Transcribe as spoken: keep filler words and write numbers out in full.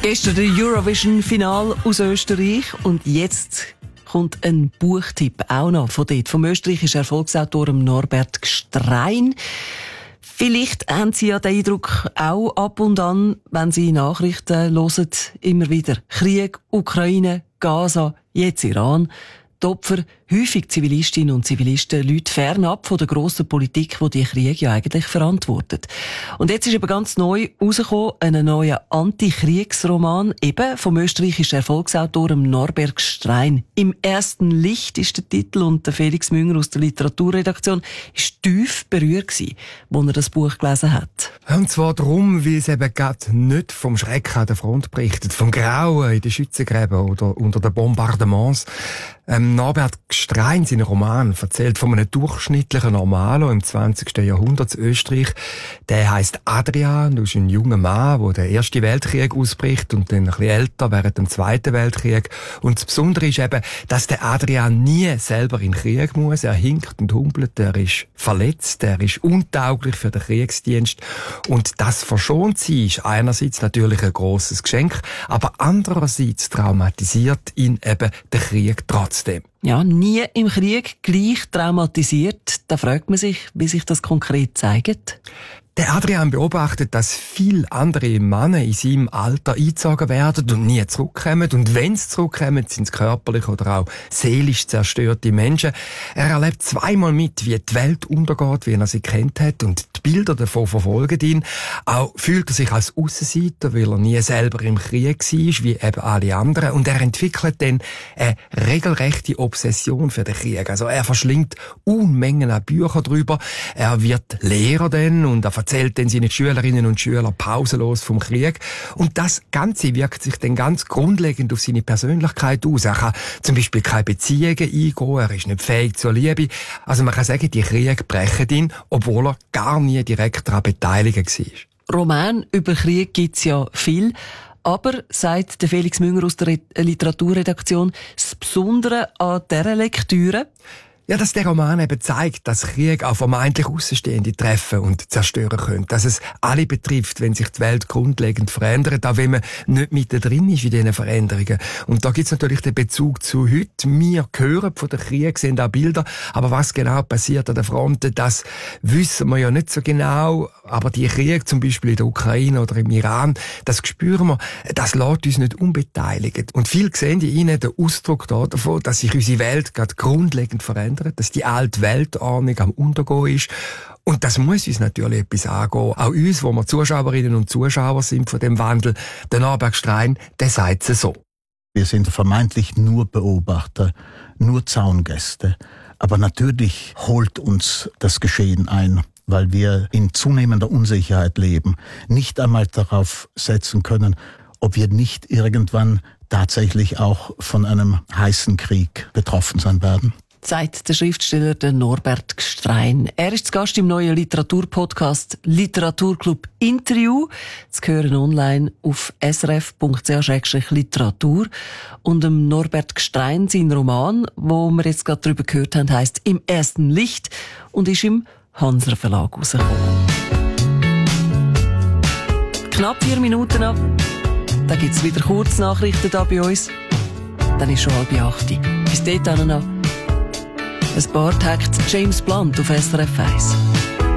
Gestern der Eurovision-Final aus Österreich und jetzt kommt ein Buchtipp auch noch von dort, vom österreichischen Erfolgsautor Norbert Gstrein. Vielleicht haben Sie ja den Eindruck auch ab und an, wenn Sie Nachrichten hören, immer wieder Krieg, Ukraine, Gaza, jetzt Iran. Die Opfer, häufig Zivilistinnen und Zivilisten, Leute fernab von der grossen Politik, die die Krieg ja eigentlich verantwortet. Und jetzt ist eben ganz neu rausgekommen, ein neuer Antikriegsroman, eben vom österreichischen Erfolgsautor Norbert Gstrein. «Im ersten Licht» ist der Titel und der Felix Münger aus der Literaturredaktion ist tief berührt gewesen, als er das Buch gelesen hat. Und zwar darum, weil es eben gerade nicht vom Schrecken an der Front berichtet, vom Grauen in den Schützengräben oder unter den Bombardements. Ähm, Norbert Gstrein, sein Roman, erzählt von einem durchschnittlichen Normalo im zwanzigsten Jahrhundert in Österreich. Der heisst Adrian, das ist ein junger Mann, der den Ersten Weltkrieg ausbricht und dann ein bisschen älter während dem Zweiten Weltkrieg. Und das Besondere ist eben, dass der Adrian nie selber in den Krieg muss. Er hinkt und humpelt, er ist verletzt, er ist untauglich für den Kriegsdienst. Und das verschont sie ist einerseits natürlich ein grosses Geschenk, aber andererseits traumatisiert ihn eben der Krieg trotzdem. Ja, nie im Krieg gleich traumatisiert. Da fragt man sich, wie sich das konkret zeigt. Der Adrian beobachtet, dass viele andere Männer in seinem Alter eingezogen werden und nie zurückkommen. Und wenn sie zurückkommen, sind es körperlich oder auch seelisch zerstörte Menschen. Er erlebt zweimal mit, wie die Welt untergeht, wie er sie kennt hat. Und die Bilder davon verfolgen ihn. Auch fühlt er sich als Aussenseiter, weil er nie selber im Krieg war, wie eben alle anderen. Und er entwickelt dann eine regelrechte Obsession für den Krieg. Also er verschlingt Unmengen an Büchern drüber. Er wird Lehrer dann und er erzählt dann seine Schülerinnen und Schüler pausenlos vom Krieg. Und das Ganze wirkt sich dann ganz grundlegend auf seine Persönlichkeit aus. Er kann zum Beispiel keine Beziehungen eingehen, er ist nicht fähig zur Liebe. Also man kann sagen, die Kriege brechen ihn, obwohl er gar nie direkt daran beteiligt war. Roman über Krieg gibt's ja viel. Aber, sagt der Felix Münger aus der Literaturredaktion, das Besondere an dieser Lektüre: Ja, dass der Roman eben zeigt, dass Krieg auch vermeintlich Außenstehende treffen und zerstören können. Dass es alle betrifft, wenn sich die Welt grundlegend verändert, auch wenn man nicht mittendrin ist in diesen Veränderungen. Und da gibt's natürlich den Bezug zu heute. Wir hören von den Krieg, sehen auch Bilder, aber was genau passiert an der Front, das wissen wir ja nicht so genau. Aber die Kriege, zum Beispiel in der Ukraine oder im Iran, das spüren wir, das lässt uns nicht unbeteiligt. Und viele sehen in ihnen den Ausdruck davon, dass sich unsere Welt gerade grundlegend verändert, dass die alte Weltordnung am Untergehen ist. Und das muss uns natürlich etwas angehen. Auch uns, wo wir Zuschauerinnen und Zuschauer sind von dem Wandel. Der Norbert Gstrein, der sagt es so. Wir sind vermeintlich nur Beobachter, nur Zaungäste. Aber natürlich holt uns das Geschehen ein, weil wir in zunehmender Unsicherheit leben, nicht einmal darauf setzen können, ob wir nicht irgendwann tatsächlich auch von einem heißen Krieg betroffen sein werden. Sagt der Schriftsteller der Norbert Gstrein. Er ist zu Gast im neuen Literaturpodcast Literaturclub Interview. Zu hören online auf s r f punkt c h slash literatur. Und dem Norbert Gstrein, sein Roman, wo wir jetzt gerade drüber gehört haben, heisst «Im ersten Licht» und ist im Hanser Verlag rausgekommen. Knapp vier Minuten ab. Dann gibt's wieder Kurznachrichten da bei uns. Dann ist schon halb acht. Bis dahin noch ein paar Takte James Blunt auf S R F eins.